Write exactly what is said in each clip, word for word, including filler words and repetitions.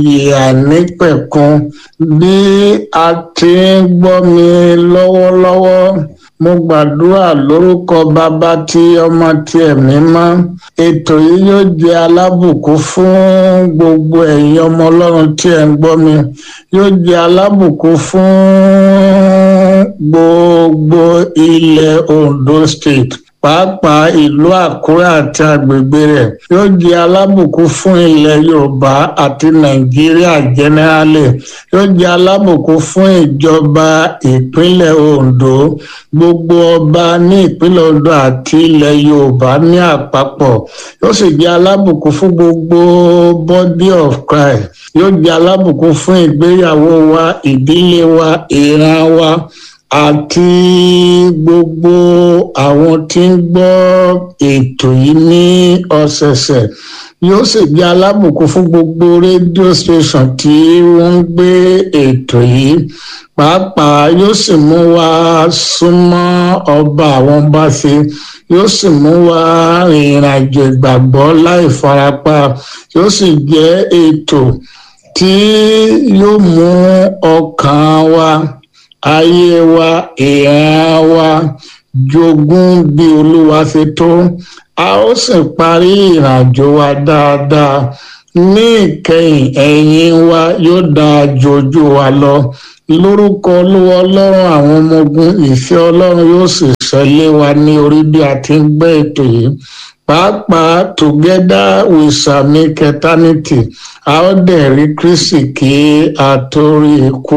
ìyà nípẹ̀kun. Bí a ti ń gbọ́ mi lọ́wọ́lọ́wọ́, mo gbàdúrà lórúkọ Bàbá tí Ọmọ tí Ẹ̀mí mọ́. Ètò yìí yóò jẹ́ alábùkún fún gbogbo ẹ̀yin ọmọ Ọlọ́run tí ẹ̀ ń gbọ́ mi. Yóò jẹ́ alábùkún fún gbogbo ilẹ̀ Ondo State, pàápàá ìlú Àkúrẹ́ àti agbègbè rẹ̀. Yóò jẹ́ alábùkún fún ilẹ̀ Yorùbá àti Nàìjíríà jẹ́nẹ́rálì. Yóò jẹ́ alábùkún fún ìjọba ìpínlẹ̀ Ondo, gbogbo ọba ní ìpínlẹ̀ Ondo àti ilẹ̀ Yorùbá ní àpapọ̀. Yóò sì jẹ́ alábùkún fún gbogbo body of Christ. Yóò jẹ́ alábùkún fún ìgbéyàwó wa, ìdílé wa, ìran wa àti gbogbo àwọn tí ń gbọ́ ètò yìí ní ọ̀sẹ̀ẹ̀sẹ̀. Yóò sì jẹ́ alábùkún fún gbogbo rédíò station tí wọ́n ń gbé ètò yìí. Pàápàá yóò sì mú wa súnmọ́ ọba àwọn bá ṣe. Yóò sì mú wa rìnrìn àjò ìgbàgbọ́ láì farapa. Yóò sì jẹ́ ètò tí yóò mú ọkàn wa, ayé wa, ìran wa jogún bí Olúwa ṣe tó. A ó sì parí ìrìnàjò wa dáadáa. Ní ìkẹyìn, ẹ̀yìn wa yóò dáa ju ojú wa lọ. Lórúkọ Olúwa Ọlọ́run àwọn ọmọ ogun, ìfẹ́ Ọlọ́run yóò sì ṣẹlẹ̀ wa ní orí bí a ti ń gbé ètò yìí. Pàápàá together we shall make eternity. A ó dẹ̀ rí Kristi kí a tó rí ikú.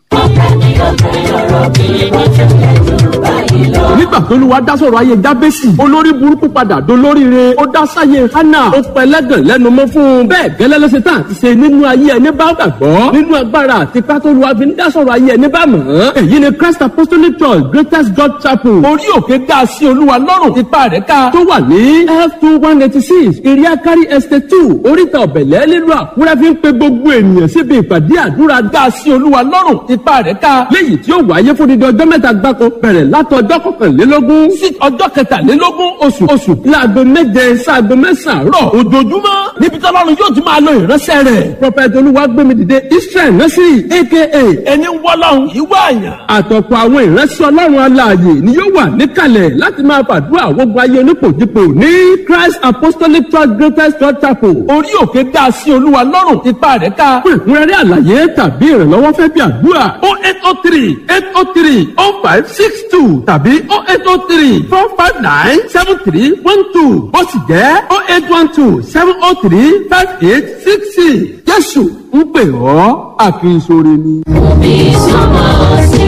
Nígbà tó Olúwa dá sọ̀rọ̀ ayé Jábésì, olórí burúkú padà dolóríire. Ó dá sáyé Hánà, ó pẹlẹ́gàn lẹ́nu mọ́ fún un. Bẹ́ẹ̀ gẹ́lẹ́ ló ṣe tán àti ṣe nínú ayé ẹni bá gbàgbọ́. Nínú agbára àti pátó Olúwa fi ń dá sọ̀rọ̀ ayé ẹni bá mọ̀ ọ́n. Èyí ni Christ Apostolic Church Greatest God Chapel. Orí òkè dá sí Olúwa lọ́rùn, ipa rẹ̀ ká. Tó wà ní F two one eighty six Iriakari Estate two, oríta ọ̀bẹ̀lẹ̀ nílùú Àkúrẹ́ fi ń pe gbogbo ènìyàn síbi ìpàdé àdúrà dá sí Olúwa lọ́rùn, ipa rẹ̀ ká. Léyìí tí ó wáyé fún dídí ọjọ́ mẹ́ta gbáko, bẹ̀rẹ̀ látọjọ́ kọkànlélógún sí ọjọ́ kẹtàlélógún oṣù oṣù láago méje sáago mẹ́sàn-án rọ̀ ojoojúmọ́, níbi tí Ọlọ́run yóò ti máa lo ìránṣẹ́ rẹ̀. Prọfẹ̀tì Olúwagbémidìde Israel Násírì aka ẹni wọ́lọ́run ìwé àyàn. Àtọ̀pọ̀ àwọn ìránṣẹ́ Ọlọ́run alààyè ni yóò wà níkàlẹ̀ láti máa fàdúrà gbogbo ayé onípòjípò ní Christ Apostolic Church Greatest God Chapel. Orí òkè dá sí Olúwa lọ́rùn, ipa rẹ̀ ká. Fún ìkúnrẹ́rẹ́ àlàyé tàbí ìrànlọ́wọ́ fẹ́ bí àdúrà oh eight oh three eight oh three oh five six two tàbí oh eight oh three four five nine seven three one two. Ó sì jẹ́ oh eight one two seven oh three five eight six six. Jésù ń pè ọ́, àkíyèsóore ni. Òbí sọ́mọ́ sí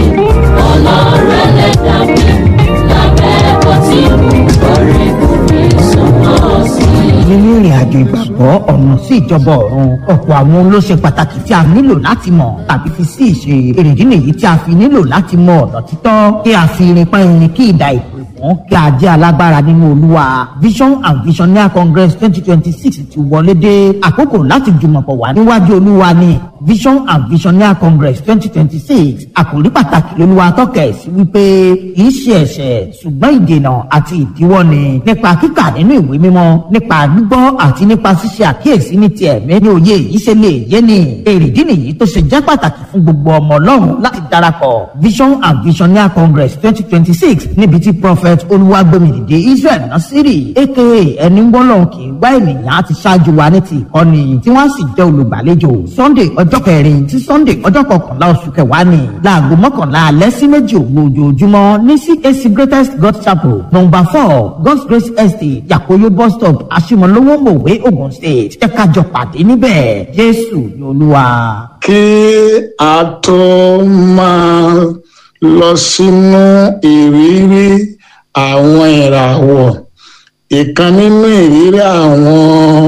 ọlọ́run ẹlẹ́dàá mi lábẹ́ bó ti wù orí òbí sọ́mọ́ sí. Nínú ìrìn àjò ìgbàgbọ́ ọ̀nà sí ìjọba ọ̀run, ọ̀pọ̀ àwọn ohun ló ṣe pàtàkì tí a nílò láti mọ̀ tàbí fi sí ìṣe. Èrèdí nìyí tí a fi nílò láti mọ ọ̀nà títọ́, kí a fi irin pa irin kí ìdá ìpè fún, kí a jẹ́ alágbára nínú Olúwa. Vision and Visionaire Congress twenty twenty six ti wọlé dé. Àkókò láti jùmọ̀pọ̀ wà níwájú Olúwa ni Vision and Visionaire Congress twenty twenty six. Àkòrí pàtàkì lÓlúwa tọ́kẹ̀ sí wípé kì í ṣe ẹ̀ṣẹ̀ ṣùgbọ́n ìdènà àti ìdíwọ́ ni, nípa kíkà nínú ìwé mímọ́, nípa gbígbọ́ àti nípa ṣíṣe àkíyèsí ní ti ẹ̀mí ní òye yìí ṣe lè yé ni. Èrèdí nìyí tó ṣe jẹ́ pàtàkì fún gbogbo ọmọ Ọlọ́run láti darapọ̀ Vision and Visionaire Congress twenty twenty six, níbi tí Prophet Olúwagbémidìde Israel Násírì aka ẹni wọ́lọ́run kì í wá ènìyàn àti ṣáájú wa ní ti ìkọ́ni, tí wọ́n sì jẹ́ olùgbàlejò Sunday ọjọ́ kẹrin sí Sunday ọjọ́ kọkànlá oṣù kẹwàá ní láago mọ́kànlá alẹ́ sí méjì òru ojoojúmọ́ ní C A C Greatest God Chapel number four God's Grace Estate Yakoyo bus stop Aṣimọlówó Mòwe Ogun State. Ẹ ká jọ pàdé níbẹ̀. Jésù ni Olúwa. Kí a tó máa lọ sínú ìrírí àwọn ìràwọ̀, ìkan nínú ìrírí àwọn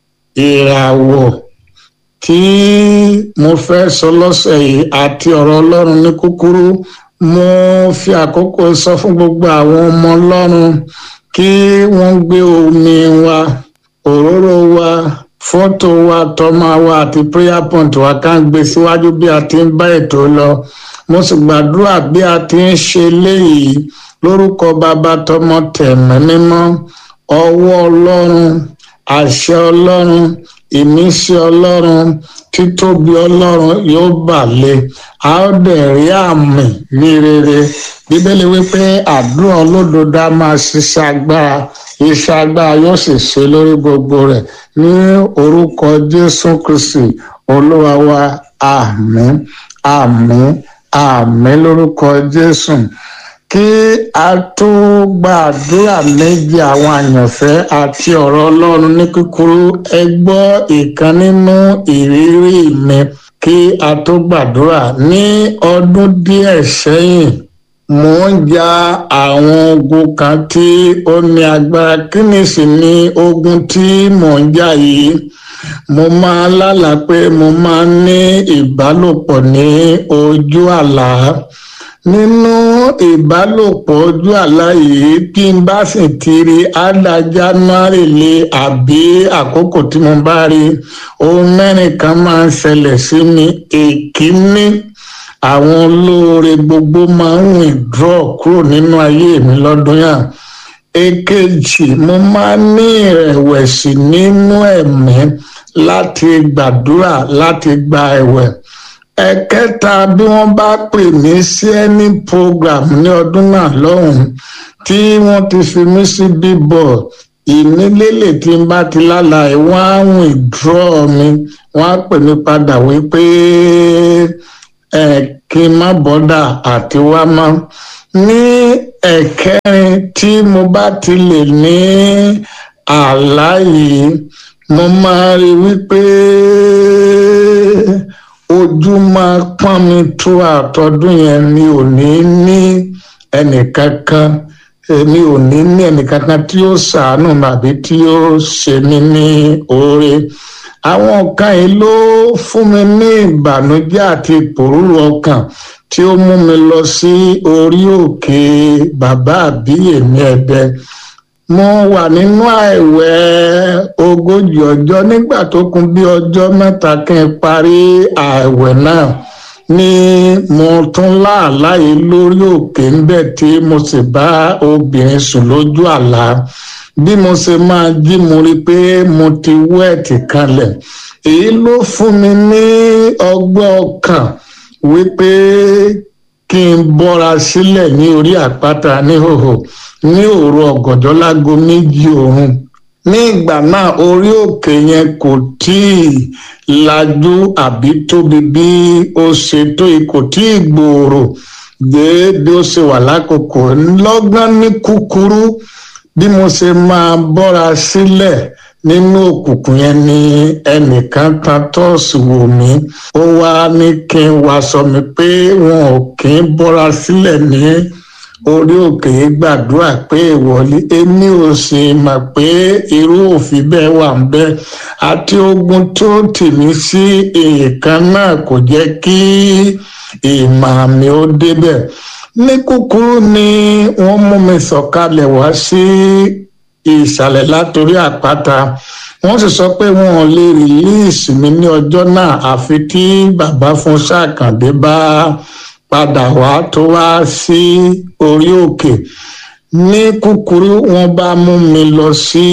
ìràwọ̀ tí mo fẹ́ sọ lọ́sẹ̀ yìí àti ọ̀rọ̀ Ọlọ́run ní kúkúrú, mo fi àkókò sọ fún gbogbo àwọn ọmọ Ọlọ́run kí wọ́n gbé omi wa, òróró wa, fọ́tò wa, tọ́mọ wa àti prayer point wa ká ń gbé síwájú bí a ti ń bá ètò lọ. Mo sì gbàdúrà bí a ti ń ṣe léyìí lórúkọ Bàbá tọmọ tẹ̀mẹ́ mímọ́, ọwọ́ Ọlọ́run, àṣẹ Ọlọ́run, ìmísí ọlọ́run títóbi ọlọ́run yóò bà lé a ó dẹ̀ rí àmì ní rere. Bíbélì wípé àdúrà olódodo á máa ṣiṣẹ́ agbára, iṣẹ́ agbára yóò sì ṣe lórí gbogbo rẹ̀ ní orúkọ Jésù Kristi Olúwa wa. Àmín àmín àmín lórúkọ Jésù. Kí a tó gbàdúrà méjì àwọn àyànfẹ́ àti ọ̀rọ̀ Ọlọ́run ní kúkúrú, ẹ gbọ́ ìkan nínú ìrírí mi kí a tó gbàdúrà. Ní ọdún díẹ̀ sẹ́yìn, mò ń ja àwọn ogun kan tí ó ní agbára. Kí ni sì ni ogun tí mò ń jà yìí? Mo máa lálàá pé mo máa ń ní ìbálòpọ̀ ní ojú àlá. Nínú ìbálòpọ̀ ojú àlá yìí, tí n bá sì ti rí ádá January lé àbí àkókò tí mo bá rí, ohun mẹ́rin kan máa ń ṣẹlẹ̀ sí mi. Èkíní, àwọn olóore gbogbo máa ń withdraw kúrò nínú ayé mi lọ́dún yà. Èkejì, mo máa ń ní ìrẹ̀wẹ̀sì nínú ẹ̀mí láti gbàdúrà, láti gba ẹ̀wẹ̀. Ẹ̀kẹta, bí wọ́n bá pè mí sí any program ní ọdún náà lọ́hùn tí wọ́n ti fi mí sí billboard, ìnílélè tí n bá ti lálàá wọ́n á withdraw mi, wọ́n á pè mí padà wípé ẹ̀ kí n má bọ́dà àti wá mọ́. Ní ẹ̀kẹrin, tí mo bá ti lè ní àlá yìí, mo máa rí wípé ojú máa pọ́n mi tó àtọ́dún yẹn. Mi ò ní ní ẹnìkankan èmi ò ní ní ẹnìkankan tí ó ṣàánú àbí tí ó ṣe mí ní oore. Àwọn nǹkan yìí ló fún mi ní ìbànújẹ́ àti ìpòrúru ọkàn tí ó mú mi lọ sí orí òkè bàbá àbíyè ní Ẹdẹ. Mo wà nínú àìwẹ̀ ogójì ọjọ́. Nígbà tó kún bí ọjọ́ mẹ́ta kí n parí àìwẹ̀ náà ni mo tún láàlá yìí lórí òkè ńbẹ̀ tí mo sì bá obìnrin sùn lójú àlá. Bí mo ṣe máa jí, mo rí pé mo ti wẹ́ẹ̀tì kanlẹ̀. Èyí ló fún mi ní ọgbẹ́ ọkàn wípé kí n bọ́ra sílẹ̀ ní orí àpáta níhòhò ní òru ọ̀gànjọ́ lágo méjì òru. Ní ìgbà náà, orí òkè yẹn kò tíì lajú àbí tóbi bí ó ṣe tó yìí, kò tíì gbòòrò déédéé ó ṣe wà lákòókò. Lọ́gán ní kúkúrú, bí mo ṣe máa bọ́ra sílẹ̀ nínú òkùnkùn yẹn ni ẹnìkan tan tọ́ọ̀sì wò mí. Ó wá ní kí n wàṣọ mi pé wọn ò kí ń bọ́ra sílẹ̀ ní orí òkè gbàdúrà pé ìwọlé. Èmi ò sì mọ̀ pé irú òfin bẹ́ẹ̀ wà ń bẹ, àti ogun tó tì mí sí èèkan náà kò jẹ́ kí ìmọ̀ mi ó débẹ̀. Ní kúkúrú ni wọ́n mú mi sọ̀kalẹ̀ wá sí ìsàlẹ̀ látòrí àpáta. Wọ́n sì sọ pé wọn ò lè rìlíìsì mi ní ọjọ́ náà àfi tí bàbá Fúnṣọ́ Àkàndé bá padà wá tó wá sí orí òkè. Ní kúkúrú, wọ́n bá mú mi lọ sí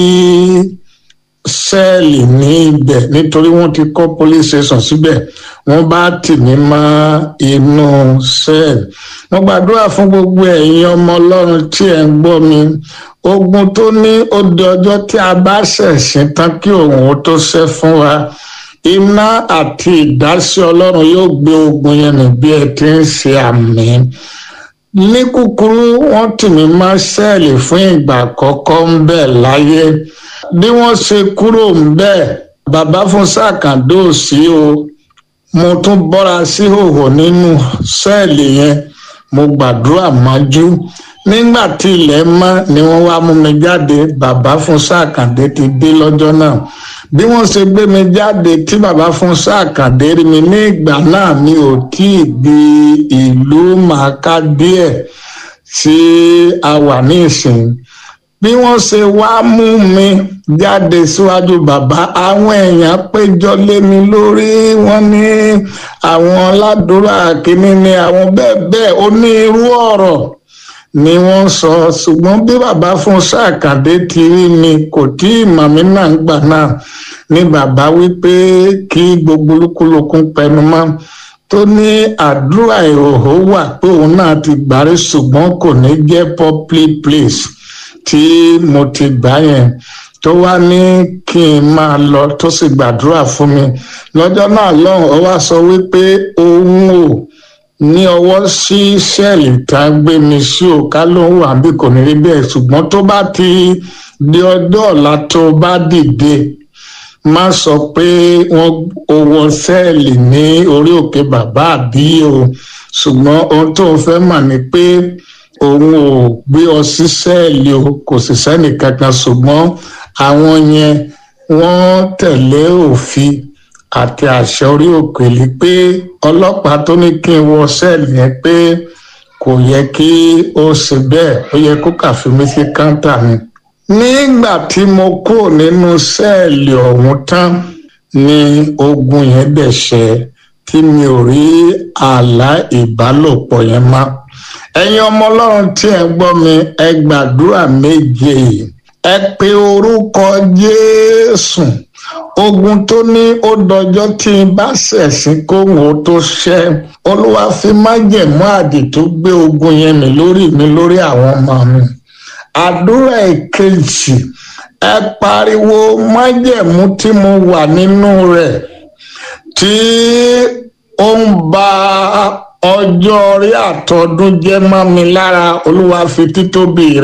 sẹ́ẹ̀lì ní ibẹ̀ nítorí wọ́n ti kọ́ police station síbẹ̀. Wọ́n bá tì mí mọ́ inú sẹ́ẹ̀lì. Mo gbàdúrà fún gbogbo ẹ̀yin ọmọ Ọlọ́run tí ẹ̀ ń gbọ́ mi. Ogun tó ní ó di ọjọ́ tí a bá ṣẹ̀sìn tán kí òun ó tó ṣẹ́ fún wa. Iná àti ìdásí Ọlọ́run yóò gbé ogun yẹn nì bí ẹ ti ń ṣe àmì. Ní kúkúrú, wọ́n tì mí mọ́ sẹ́ẹ̀lì fún ìgbà àkọ́kọ́ ń bẹ̀ láyé. Bí wọ́n ṣe kúrò ń bẹ̀, bàbá Fúnṣọ́ Àkàndé ò sí o. Mo tún bọ́ra sí hòhò nínú sẹ́ẹ̀lì yẹn. Mo gbàdúrà mọ́jú. Nígbà tí ilẹ̀ mọ́ ni wọ́n wá mú mi jáde. Bàbá Fúnṣọ́ Àkàndé ti dé lọ́jọ́ náà. Bí wọ́n ṣe gbé mi jáde tí bàbá Fúnṣọ́ Àkàndé rí mi, ní ìgbà náà mi ò tí ì di ìlú màkà díẹ̀ tí a wà ní ìsìn. Bí wọ́n ṣe wá mú mi jáde síwájú bàbá, àwọn èèyàn péjọ lé mi lórí. Wọ́n ní àwọn ládùúrà kìíní ni àwọn bẹ́ẹ̀ bẹ́ẹ̀ onírú ọ̀rọ̀ ni wọ́n sọ ṣùgbọ́n bí bàbá Fúnṣọ́ Àkàndé ti rí mi kò tí ì mọ̀ mí náà gbà náà ni bàbá wípé kí gbogbo olúkúlùkùn pẹnu mọ́ tó ní àdúrà ìhòòhò wà pé òun náà ti gbàrí ṣùgbọ́n kò ní jẹ́ public place tí mo ti gbà yẹn tó wá ní kí n máa lọ tó sì gbàdúrà fún mi lọ́jọ́ náà lọ́hùn ó wá sọ wípé òun ò ní ọwọ́ sí sẹ́ẹ̀lì tá a gbé mi sí o ká ló ń wà bí kò ní rí bẹ́ẹ̀ ṣùgbọ́n tó bá ti di ọjọ́ ọ̀la tó bá dìde má sọ pé wọ́n owó sẹ́ẹ̀lì ní orí òkè bàbá àbí o ṣùgbọ́n ohun tó fẹ́ mọ̀ ni pé òun ò gbé ọ sí sẹ́ẹ̀lì o kò sì sẹ́nì kankan ṣùgbọ́n àwọn yẹn wọ́n tẹ̀lé òfin àti àṣẹ orí òkèlè pé ọlọ́pàá tó ní kí n wọ sẹ́ẹ̀lì yẹn pé kò yẹ kí ó ṣe bẹ́ẹ̀ ó yẹ kó kà fi mí sí káńtà ni. nígbà tí mo kúrò nínú sẹ́ẹ̀lì ọ̀hún tán ni ogun yẹn dẹ̀ ṣẹ tí mi ò rí àlá ìbálòpọ̀ yẹn mọ́. ẹ̀yin ọmọ ọlọ́run tí ẹ gbọ́ mi ẹ gbàdúrà méje ẹ pe orúkọ Jésù ogun tó ní ó dọjọ́ tí n bá ṣẹ̀sìn kóhun ó tó ṣẹ́ Olúwa fi májẹ̀mú àdìtú gbé ogun yẹn mi lórí mi lórí àwọn ọmọ mi. àdúrà ìkejì ẹ pariwo májẹ̀mú tí mo wà nínú rẹ̀ tí ó ń ba ọjọ́ orí àtọdún jẹ́ mọ́ mi lára Olúwa fi títóbi rẹ̀.